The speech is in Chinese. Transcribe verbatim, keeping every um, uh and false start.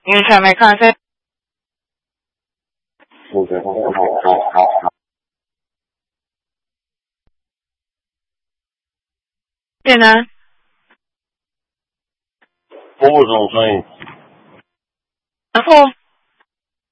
完全没看见。电呢？ 我不什么声音？ 然后。